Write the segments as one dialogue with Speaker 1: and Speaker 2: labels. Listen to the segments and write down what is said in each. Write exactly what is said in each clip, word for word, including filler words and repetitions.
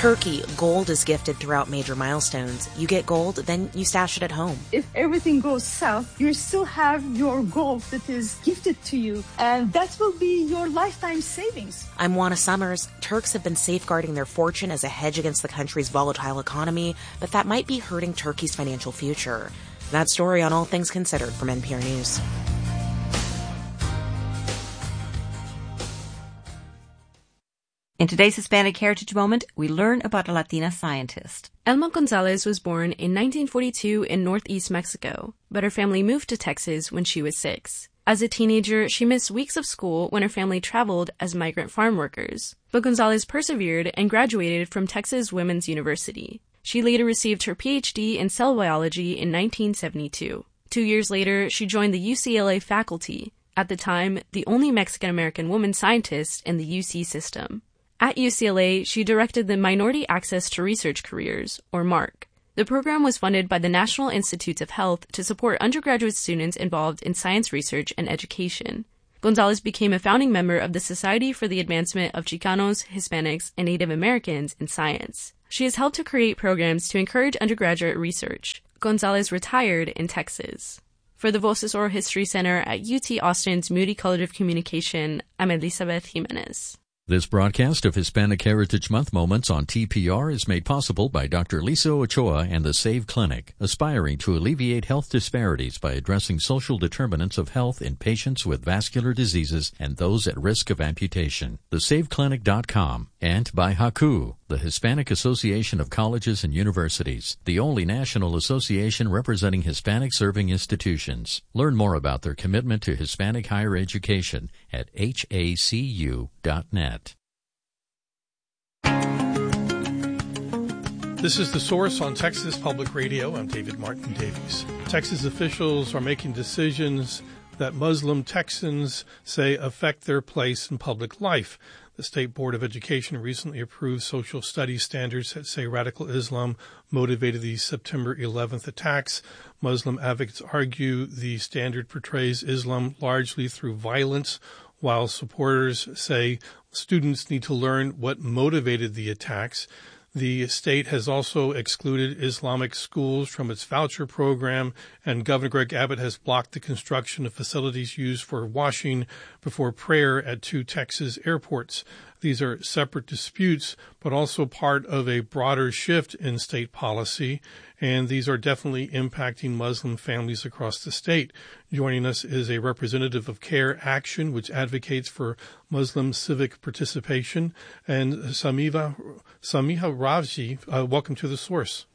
Speaker 1: Turkey, gold is gifted throughout major milestones. You get gold, then you stash it at home.
Speaker 2: If everything goes south, you still have your gold that is gifted to you, and that will be your lifetime savings.
Speaker 1: I'm Juana Summers. Turks have been safeguarding their fortune as a hedge against the country's volatile economy, but that might be hurting Turkey's financial future. That story on All Things Considered from N P R News.
Speaker 3: In today's Hispanic Heritage Moment, we learn about a Latina scientist.
Speaker 4: Elma Gonzalez was born in nineteen forty-two in northeast Mexico, but her family moved to Texas when she was six. As a teenager, she missed weeks of school when her family traveled as migrant farm workers. But Gonzalez persevered and graduated from Texas Women's University. She later received her P H D in cell biology in nineteen seventy-two. Two years later, she joined the U C L A faculty, at the time the only Mexican-American woman scientist in the U C system. At U C L A, she directed the Minority Access to Research Careers, or MARC. The program was funded by the National Institutes of Health to support undergraduate students involved in science research and education. Gonzalez became a founding member of the Society for the Advancement of Chicanos, Hispanics, and Native Americans in Science. She has helped to create programs to encourage undergraduate research. Gonzalez retired in Texas. For the Voces Oral History Center at U T Austin's Moody College of Communication, I'm Elizabeth Jimenez.
Speaker 5: This broadcast of Hispanic Heritage Month Moments on T P R is made possible by Doctor Lisa Ochoa and the SAVE Clinic, aspiring to alleviate health disparities by addressing social determinants of health in patients with vascular diseases and those at risk of amputation. the save clinic dot com, and by HACU, the Hispanic Association of Colleges and Universities, the only national association representing Hispanic serving institutions. Learn more about their commitment to Hispanic higher education at H A C U dot net.
Speaker 6: This is The Source on Texas Public Radio. I'm David Martin Davies. Texas officials are making decisions that Muslim Texans say affect their place in public life. The State Board of Education recently approved social studies standards that say radical Islam motivated the September eleventh attacks. Muslim advocates argue the standard portrays Islam largely through violence, while supporters say students need to learn what motivated the attacks. The state has also excluded Islamic schools from its voucher program, and Governor Greg Abbott has blocked the construction of facilities used for washing before prayer at two Texas airports. These are separate disputes, but also part of a broader shift in state policy, and these are definitely impacting Muslim families across the state. Joining us is a representative of CARE Action, which advocates for Muslim civic participation, and Samiha, Samiha Ravji. Uh, welcome to The Source.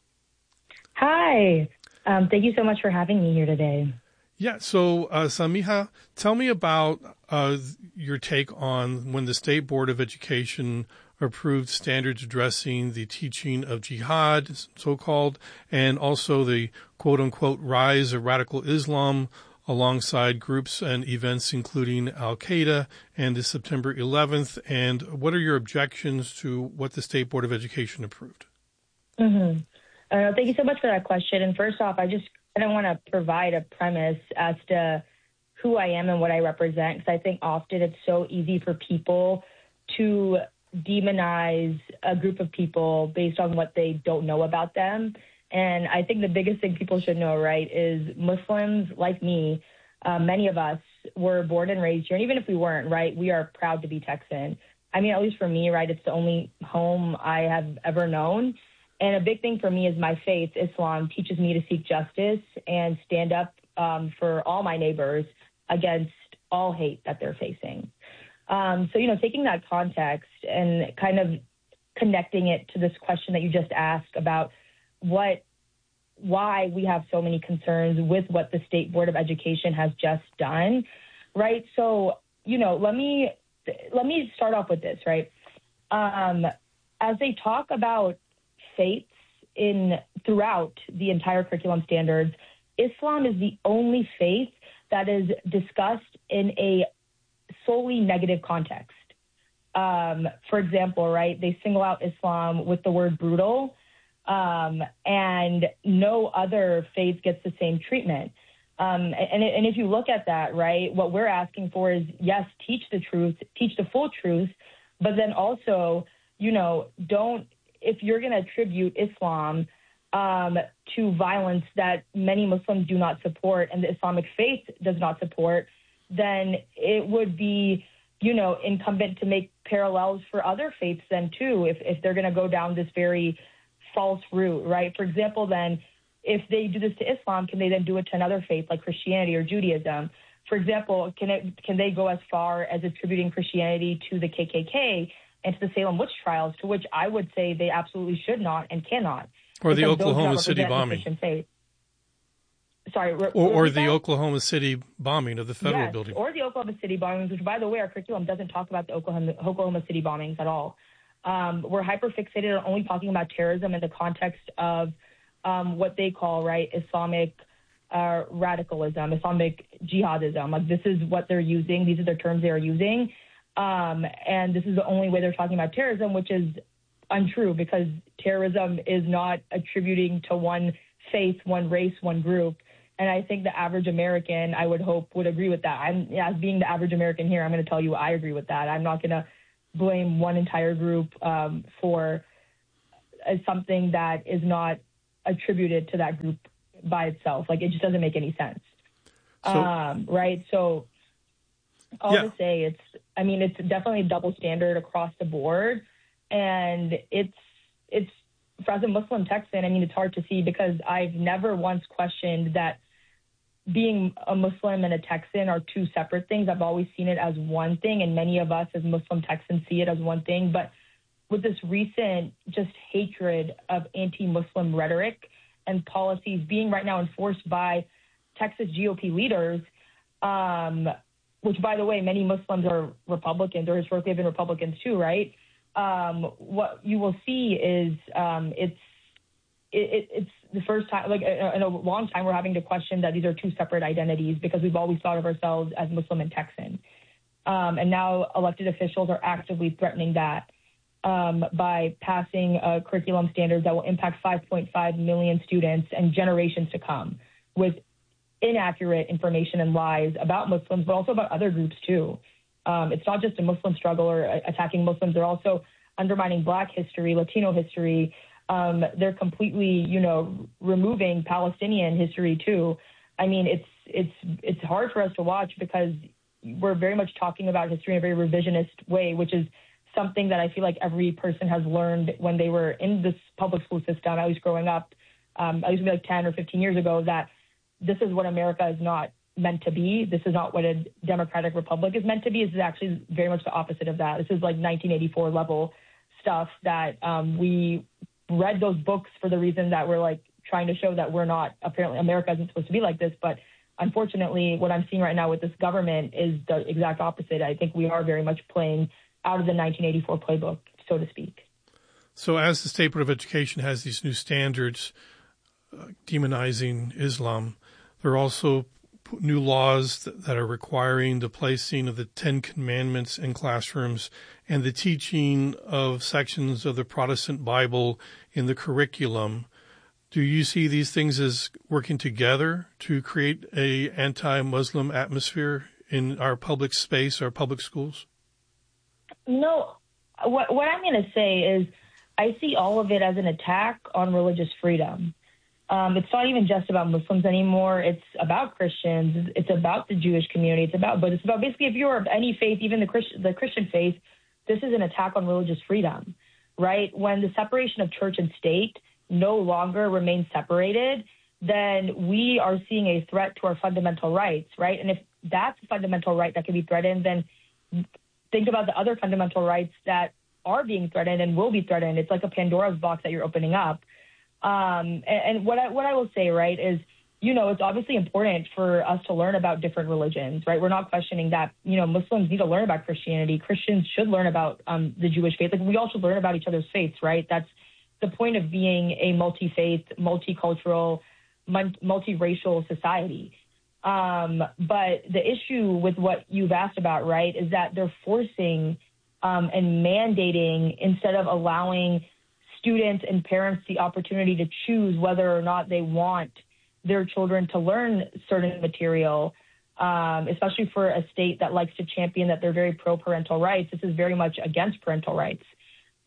Speaker 7: Hi. Um, thank you so much for having me here today.
Speaker 6: Yeah, so uh, Samiha, tell me about uh, your take on when the State Board of Education approved standards addressing the teaching of jihad, so-called, and also the quote-unquote rise of radical Islam alongside groups and events including Al-Qaeda and the September eleventh. And what are your objections to what the State Board of Education approved?
Speaker 7: Mm-hmm. Uh, thank you so much for that question. And first off, I just I don't want to provide a premise as to who I am and what I represent, because I think often it's so easy for people to demonize a group of people based on what they don't know about them. And I think the biggest thing people should know, right, is Muslims like me, uh, many of us were born and raised here. And even if we weren't, right, we are proud to be Texan. I mean, at least for me, right, it's the only home I have ever known. And a big thing for me is my faith, Islam, teaches me to seek justice and stand up um, for all my neighbors against all hate that they're facing. Um, so, you know, taking that context and kind of connecting it to this question that you just asked about what, why we have so many concerns with what the State Board of Education has just done, right? So, you know, let me let me start off with this, right? Um, as they talk about faiths in throughout the entire curriculum standards, Islam is the only faith that is discussed in a solely negative context. Um, for example, right, they single out Islam with the word brutal, um, and no other faith gets the same treatment. Um, and, and if you look at that, right, what we're asking for is, yes, teach the truth, teach the full truth, but then also, you know, don't if you're going to attribute Islam um, to violence that many Muslims do not support and the Islamic faith does not support, then it would be, you know, incumbent to make parallels for other faiths then too, if, if they're going to go down this very false route, right? For example, then, if they do this to Islam, can they then do it to another faith like Christianity or Judaism? For example, can it, can they go as far as attributing Christianity to the K K K and to the Salem witch trials, to which I would say they absolutely should not and cannot.
Speaker 6: Or the Oklahoma City bombing.
Speaker 7: Sorry.
Speaker 6: Or, or the Oklahoma City bombing of the federal
Speaker 7: yes,
Speaker 6: building.
Speaker 7: Or the Oklahoma City bombings, which, by the way, our curriculum doesn't talk about the Oklahoma, Oklahoma City bombings at all. Um, we're hyper-fixated on only talking about terrorism in the context of um, what they call, right, Islamic uh, radicalism, Islamic jihadism. Like, this is what they're using. These are the terms they are using. Um, and this is the only way they're talking about terrorism, which is untrue, because terrorism is not attributing to one faith, one race, one group. And I think the average American, I would hope, would agree with that. I'm, as being the average American here, I'm going to tell you I agree with that. I'm not going to blame one entire group um, for uh, something that is not attributed to that group by itself. Like, it just doesn't make any sense. So, um, right? So all
Speaker 6: yeah.
Speaker 7: to say, it's, I mean, it's definitely a double standard across the board. And it's, it's, as a Muslim Texan, I mean, it's hard to see, because I've never once questioned that being a Muslim and a Texan are two separate things. I've always seen it as one thing, and many of us as Muslim Texans see it as one thing. But with this recent just hatred of anti-Muslim rhetoric and policies being right now enforced by Texas G O P leaders, um, which, by the way, many Muslims are Republicans, or historically have been Republicans too, right? Um, what you will see is um, it's it, it's the first time, like in a long time, we're having to question that these are two separate identities, because we've always thought of ourselves as Muslim and Texan. Um, and now elected officials are actively threatening that um, by passing uh, curriculum standards that will impact five point five million students and generations to come, with inaccurate information and lies about Muslims, but also about other groups too. Um, it's not just a Muslim struggle or attacking Muslims. They're also undermining Black history, Latino history. Um, they're completely, you know, removing Palestinian history too. I mean, it's it's it's hard for us to watch, because we're very much talking about history in a very revisionist way, which is something that I feel like every person has learned when they were in this public school system, at least growing up, um, at least maybe like ten or fifteen years ago, that this is what America is not meant to be. This is not what a democratic republic is meant to be. This is actually very much the opposite of that. This is like nineteen eighty-four level stuff that um, we read those books for the reason that we're like trying to show that we're not, apparently America isn't supposed to be like this. But unfortunately, what I'm seeing right now with this government is the exact opposite. I think we are very much playing out of the nineteen eighty-four playbook, so to speak.
Speaker 6: So as the State Board of Education has these new standards uh, demonizing Islam, there are also new laws that, that are requiring the placing of the Ten Commandments in classrooms and the teaching of sections of the Protestant Bible in the curriculum. Do you see these things as working together to create a anti-Muslim atmosphere in our public space, our public schools?
Speaker 7: No. What, what I'm going to say is I see all of it as an attack on religious freedom. Um, it's not even just about Muslims anymore. It's about Christians. It's about the Jewish community. It's about, but it's about basically if you're of any faith, even the Christian, the Christian faith, this is an attack on religious freedom, right? When the separation of church and state no longer remains separated, then we are seeing a threat to our fundamental rights, right? And if that's a fundamental right that can be threatened, then think about the other fundamental rights that are being threatened and will be threatened. It's like a Pandora's box that you're opening up. Um, and, and what I, what I will say, right, is, you know, it's obviously important for us to learn about different religions, right? We're not questioning that, you know, Muslims need to learn about Christianity. Christians should learn about um, the Jewish faith. Like, we all should learn about each other's faiths, right? That's the point of being a multi-faith, multicultural, multiracial society. Um, but the issue with what you've asked about, right, is that they're forcing um, and mandating instead of allowing students and parents the opportunity to choose whether or not they want their children to learn certain material, um, especially for a state that likes to champion that they're very pro-parental rights. This is very much against parental rights.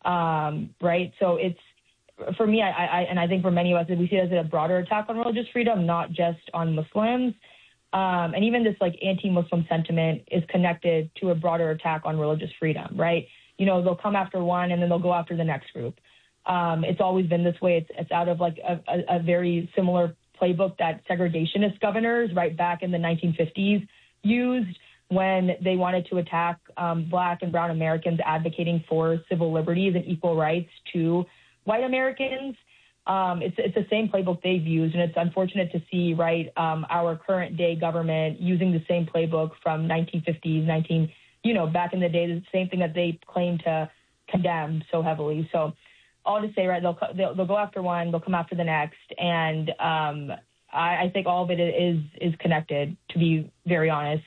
Speaker 7: um, right? So it's, for me, I, I, and I think for many of us, we see it as a broader attack on religious freedom, not just on Muslims. Um, and even this like anti-Muslim sentiment is connected to a broader attack on religious freedom, right? You know, they'll come after one and then they'll go after the next group. Um, it's always been this way. It's, it's out of like a, a, a very similar playbook that segregationist governors right back in the nineteen fifties used when they wanted to attack um, Black and brown Americans advocating for civil liberties and equal rights to white Americans. Um, it's, it's the same playbook they've used, and it's unfortunate to see, right, um, our current day government using the same playbook from nineteen fifties, nineteen, you know, back in the day, the same thing that they claim to condemn so heavily. So all to say, right, they'll, they'll, they'll go after one, they'll come after the next, and um, I, I think all of it is is connected, to be very honest.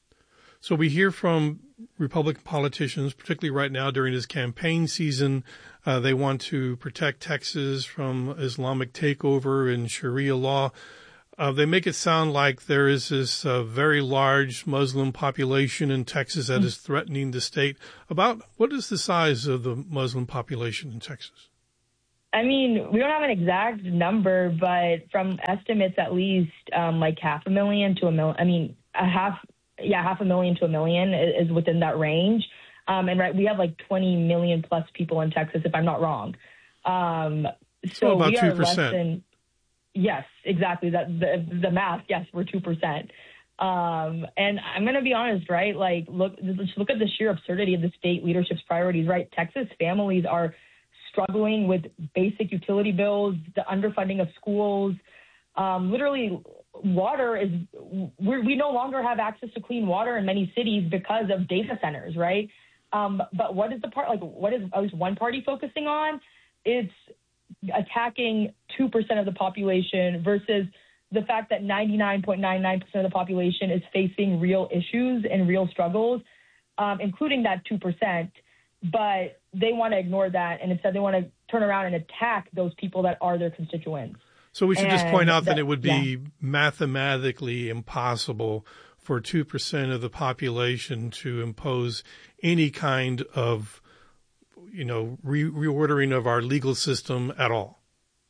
Speaker 6: So we hear from Republican politicians, particularly right now during this campaign season, uh, they want to protect Texas from Islamic takeover and Sharia law. Uh, they make it sound like there is this uh, very large Muslim population in Texas that is threatening the state. About what is the size of the Muslim population in Texas?
Speaker 7: I mean, we don't have an exact number, but from estimates, at least um, like half a million to a million. I mean, a half, yeah, half a million to a million is, is within that range. Um, and right, we have like twenty million plus people in Texas, if I'm not wrong. Um, so,
Speaker 6: so about
Speaker 7: we
Speaker 6: two
Speaker 7: are
Speaker 6: percent.
Speaker 7: less than. Yes, exactly. That the, the math. Yes, we're two percent. Um, and I'm going to be honest, right? Like, look, just look at the sheer absurdity of the state leadership's priorities, right? Texas families are struggling with basic utility bills, the underfunding of schools. Um, literally, water is, we're, we no longer have access to clean water in many cities because of data centers, right? Um, but what is the part, like, what is at least one party focusing on? It's attacking two percent of the population versus the fact that ninety-nine point nine nine percent of the population is facing real issues and real struggles, um, including that two percent. But they want to ignore that, and instead they want to turn around and attack those people that are their constituents.
Speaker 6: So we should
Speaker 7: and
Speaker 6: just point out that, that it would be
Speaker 7: yeah.
Speaker 6: mathematically impossible for two percent of the population to impose any kind of, you know, re- reordering of our legal system at all.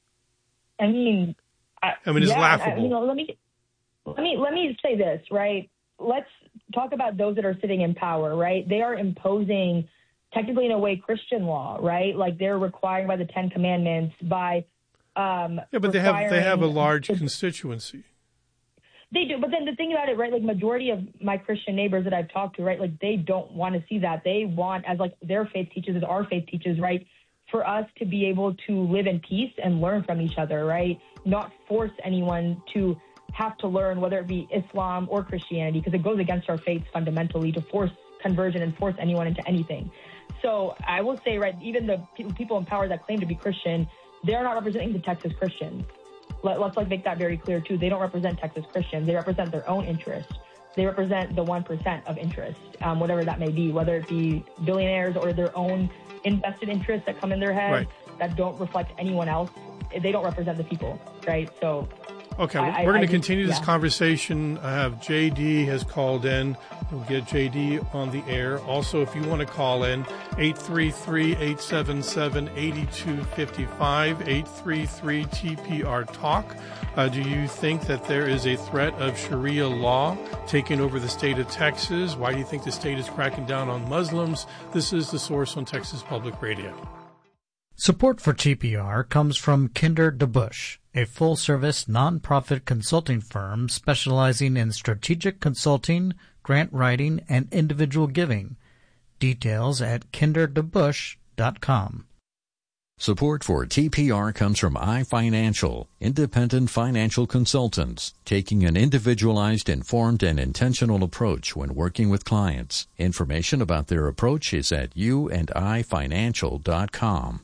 Speaker 7: I mean, I,
Speaker 6: I mean, it's
Speaker 7: yeah,
Speaker 6: laughable.
Speaker 7: I, you know, let me let me let me say this, right? Let's talk about those that are sitting in power, right? They are imposing, technically in a way, Christian law, right? Like they're requiring by the Ten Commandments, by um,
Speaker 6: yeah, but they have they have a large constituency.
Speaker 7: They do, but then the thing about it, right, like majority of my Christian neighbors that I've talked to, right, like they don't want to see that. They want, as like their faith teaches, as our faith teaches, right, for us to be able to live in peace and learn from each other, right, not force anyone to have to learn, whether it be Islam or Christianity, because it goes against our faiths fundamentally to force conversion and force anyone into anything. So I will say, right, even the people in power that claim to be Christian, they're not representing the Texas Christians. Let, let's like make that very clear too. They don't represent Texas Christians. They represent their own interests. They represent the one percent of interest, um, whatever that may be, whether it be billionaires or their own invested interests that come in their head
Speaker 6: right.
Speaker 7: that don't reflect anyone else. They don't represent the people, right? So,
Speaker 6: okay,
Speaker 7: I,
Speaker 6: we're going to
Speaker 7: I,
Speaker 6: continue
Speaker 7: I,
Speaker 6: this
Speaker 7: yeah.
Speaker 6: conversation. I have J D has called in. We'll get J D on the air. Also, if you want to call in, eight three three, eight seven seven, eight two five five, eight three three T P R Talk. Uh, do you think that there is a threat of Sharia law taking over the state of Texas? Why do you think the state is cracking down on Muslims? This is The Source on Texas Public Radio.
Speaker 8: Support for T P R comes from Kinder DeBusch, a full-service nonprofit consulting firm specializing in strategic consulting, grant writing, and individual giving. Details at kinder de busch dot com.
Speaker 5: Support for T P R comes from iFinancial, independent financial consultants, taking an individualized, informed, and intentional approach when working with clients. Information about their approach is at you and i financial dot com.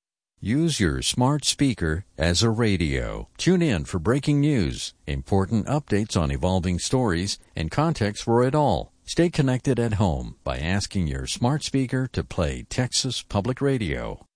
Speaker 5: Use your smart speaker as a radio. Tune in for breaking news, important updates on evolving stories, and context for it all. Stay connected at home by asking your smart speaker to play Texas Public Radio.